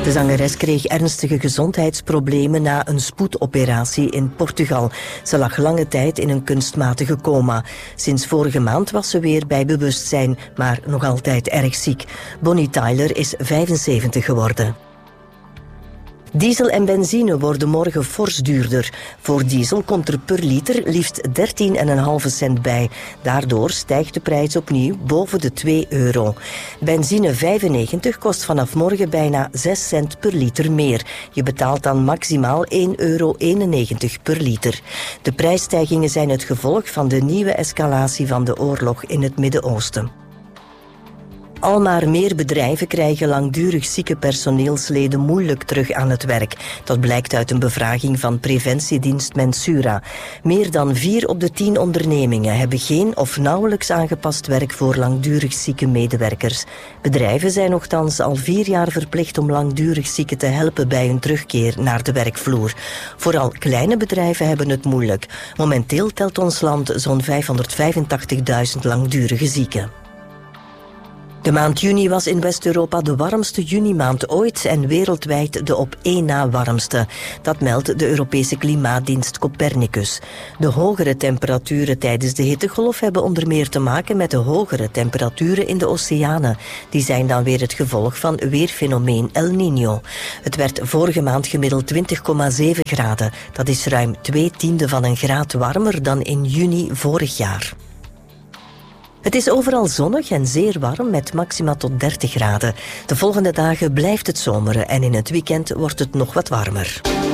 De zangeres kreeg ernstige gezondheidsproblemen na een spoedoperatie in Portugal. Ze lag lange tijd in een kunstmatige coma. Sinds vorige maand was ze weer bij bewustzijn, maar nog altijd erg ziek. Bonnie Tyler is 75 geworden. Diesel en benzine worden morgen fors duurder. Voor diesel komt er per liter liefst 13,5 cent bij. Daardoor stijgt de prijs opnieuw boven de €2. Benzine 95 kost vanaf morgen bijna 6 cent per liter meer. Je betaalt dan maximaal €1,91 per liter. De prijsstijgingen zijn het gevolg van de nieuwe escalatie van de oorlog in het Midden-Oosten. Al maar meer bedrijven krijgen langdurig zieke personeelsleden moeilijk terug aan het werk. Dat blijkt uit een bevraging van preventiedienst Mensura. Meer dan 4 op de 10 ondernemingen hebben geen of nauwelijks aangepast werk voor langdurig zieke medewerkers. Bedrijven zijn nochtans al 4 jaar verplicht om langdurig zieken te helpen bij hun terugkeer naar de werkvloer. Vooral kleine bedrijven hebben het moeilijk. Momenteel telt ons land zo'n 585.000 langdurige zieken. De maand juni was in West-Europa de warmste junimaand ooit en wereldwijd de op 1 na warmste. Dat meldt de Europese klimaatdienst Copernicus. De hogere temperaturen tijdens de hittegolf hebben onder meer te maken met de hogere temperaturen in de oceanen. Die zijn dan weer het gevolg van weerfenomeen El Niño. Het werd vorige maand gemiddeld 20,7 graden. Dat is ruim 2/10 van een graad warmer dan in juni vorig jaar. Het is overal zonnig en zeer warm met maxima tot 30 graden. De volgende dagen blijft het zomeren en in het weekend wordt het nog wat warmer.